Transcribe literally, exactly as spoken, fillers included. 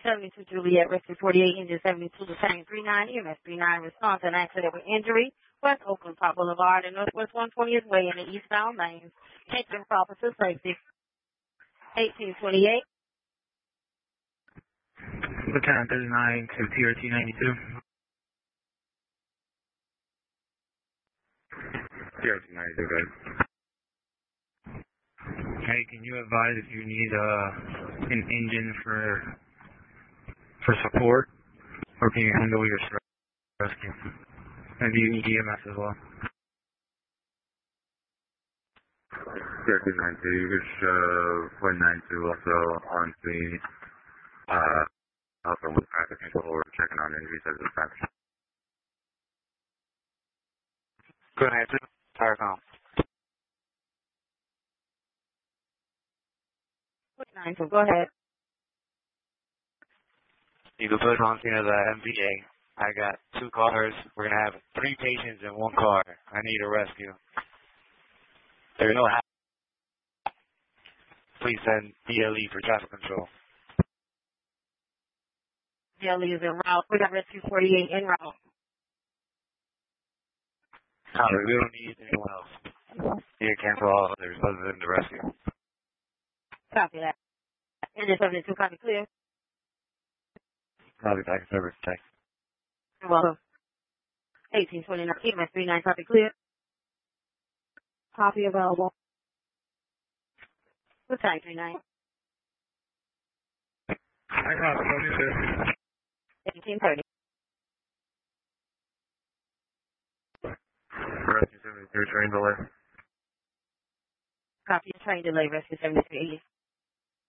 seventy-two Juliet, Rescue forty-eight, Engine seventy-two, Battalion three nine, E M S three nine, response to an accident with injury, West Oakland Park Boulevard and Northwest one twentieth Way in the eastbound lanes. Attention for officer safety. eighteen twenty-eight. Lieutenant thirty-nine to T R T ninety-two. T R T ninety-two, good. Hey, can you advise if you need uh, an engine for for support, or can you handle your rescue? And do you need E M S as well? T R T ninety-two, you could show point nine two also on the uh, also with traffic control, we're checking on injuries as a fact. Good answer. Starcom. Nine, so go ahead. You can put on scene of the M V A. I got two cars. We're going to have three patients in one car. I need a rescue. There's no ha- Please send D L E for traffic control. D L E is en route. We got Rescue forty-eight en route. Copy. We don't need anyone else. You can cancel all others other than the rescue. Copy that. Engine seventy-two, copy clear. Copy back service check. You're welcome. eighteen twenty-nine, E M S three nine, copy clear. Copy available. Battalion three nine. I got seventy-two. eighteen thirty. Rescue seventy-two, train delay. Copy train delay, Rescue seventy-three.